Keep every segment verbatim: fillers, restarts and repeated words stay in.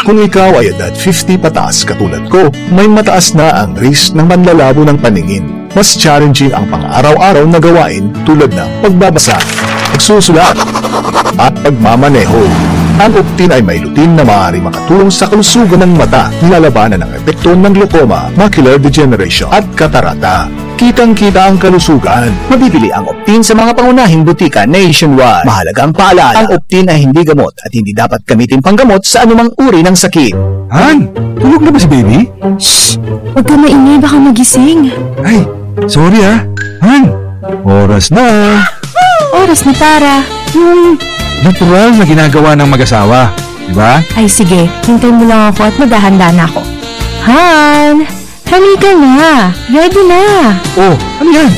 Kung ikaw ay edad fifty pataas katulad ko, may mataas na ang risk ng panlalabo ng paningin. Mas challenging ang pang-araw-araw na gawain tulad ng pagbabasa, pagsusulat, at pagmamaneho. Ang Optin ay may lutin na maaari makatulong sa kalusugan ng mata, nilalabanan ang epekto ng glaucoma, macular degeneration at katarata. Kitang-kita ang kalusugan. Mabibili ang Optin sa mga pangunahing butika nationwide. Mahalagang paalala, ang Optin ay hindi gamot at hindi dapat gamitin panggamot sa anumang uri ng sakit. Han, tulog na ba si baby? Shh! Huwag ka maingay, baka magising. Ay, sorry ah. Han, oras na. Oras na para yung... Natural na ginagawa ng mag-asawa, di ba? Ay sige, hintayin mo lang ako at maghahanda na ako. Han! Halika na! Ready na! Oh, ano yan?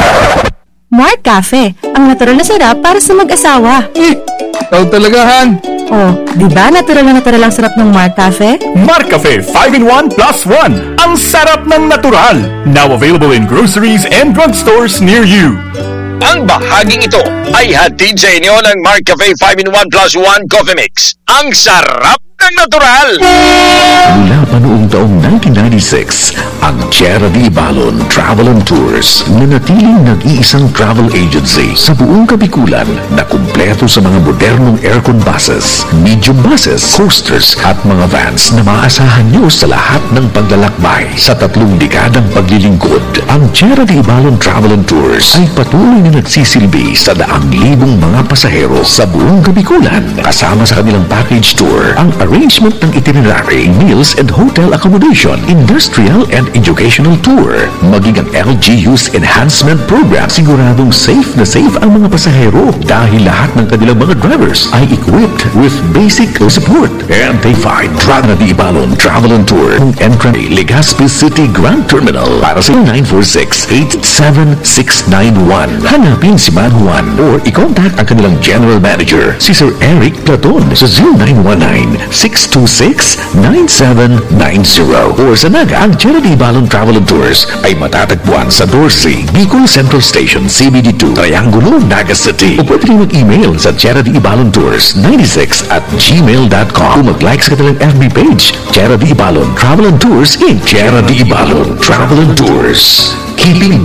Mart Cafe, ang natural na sarap para sa mag-asawa. Eh, ikaw talaga, Han. Oh, di ba natural na natural ang sarap ng Mart Cafe? Mart Cafe five in one plus one. Ang sarap ng natural. Now available in groceries and drugstores near you. Ang bahaging ito ay hatid sa inyo ng Mart Cafe five in one plus one Coffee Mix. Ang sarap ng natural! Mula pa noong taong nineteen ninety-six, ang Tierra de Ibalon Travel and Tours na natiling nag-iisang travel agency sa buong Kabikulan na kumpleto sa mga modernong aircon buses, medium buses, coasters at mga vans na maaasahan nyo sa lahat ng paglalakbay. Sa tatlong dekadang paglilingkod, ang Tierra de Ibalon Travel and Tours ay patuloy na nagsisilbi sa daang libong mga pasahero sa buong Kabikulan. Kasama sa kanilang package tour, ang arrangement ng itinerary, meals and hotel accommodation, industrial and educational tour, maging ang L G U's enhancement program. Siguradong safe na safe ang mga pasahero dahil lahat ng kanilang mga drivers ay equipped with basic support. And they find Tierra de Ibalon Travel and Tour ng Entrance Legazpi City Grand Terminal para sa nine four six, eight seven six nine one. Hanapin si Man Juan or i-contact ang kanilang general manager, si Sir Eric Platon sa zero nine one nine, six two six, nine seven nine zero. Or sa Naga, ang Tierra de Ibalon Travel and Tours ay matatagpuan sa Dorsey, Bicol Central Station, C B D two, Triangulo, Naga City. O pwede rin mag-email sa Tierra de Ibalon Tours ninety-six at gmail dot com. O mag-like sa kanilang F B page, Tierra de Ibalon Travel and Tours in Tierra de Ibalon Travel and Tours. Keeping